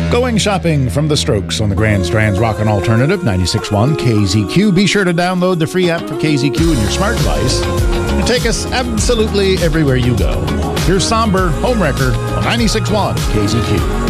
Going shopping from the Strokes on the Grand Strand's Rockin' Alternative 96.1 KZQ. Be sure to download the free app for KZQ in your smart device and take us absolutely everywhere you go. Here's Somber Homewrecker on 96.1 KZQ.